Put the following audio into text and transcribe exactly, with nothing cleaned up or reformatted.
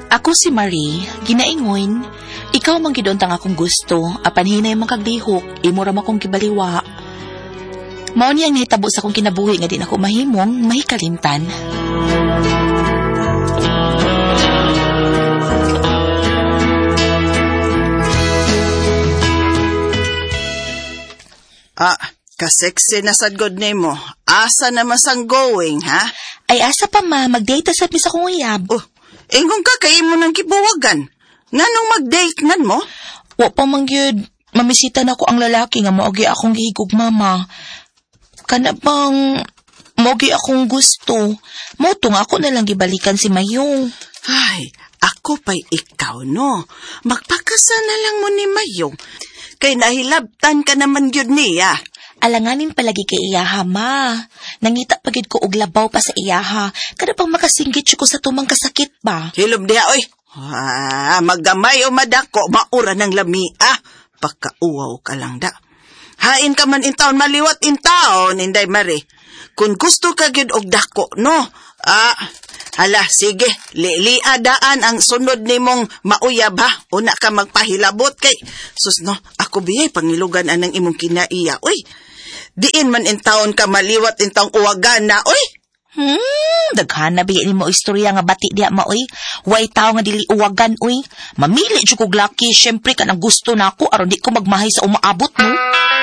Ako si Marie, ginaingon, ikaw man gidontang akong gusto, apan hinay man kaglihok, imo ra akong kibaliwa. Mao niyang nahitabo sa akong kinabuhi nga di na ako mahimong mahikalimtan. Ah, kaseksi na sad god nimo. Asa naman sang going, ha? Ay asa pa ma, mag-date sa misa kong uyab. Oh, ingon ka kay imo nang kibuwagan. Nganong mag-date nan mo? Wa pa man gyud mamisita na ko ang lalaki nga maogi akong gihigog mama. Kana bang maogi akong gusto. Motong ako na lang gibalikan si Mayong. Ay, ako pa'y ikaw, no? Magpakasa na lang mo ni Mayong. Kay nahilabtan ka naman yun niya. Alanganin palagi kay iyaha, ma. Nangita pagid ko og labaw pa sa iyaha. Kada pang makasinggit siya ko sa tumang kasakit ba? Hilob diha, oy. Ah, magamay o madako, maura ng lami, ah. Pakauwaw ka lang da. Hain ka man in taon, maliwat in taon, Inday Marie. Kung gusto ka gyud og dako, no? Ah, hala, sige, liadaan ang sunod nimong mauyab, ha? Una ka magpahilabot kay, sus no, ako biyay pangilugan anang imong kinaiya, uy. Diin man in taon ka maliwat in taong uwagan na, uy. Hmm, daghana biya ni mo istorya nga bati diya ma, uy. Way tao nga dili uwagan, uy. Mamili jud kog laki, syempre ka nang gusto nako aron di ko magmahay sa umaabot mo.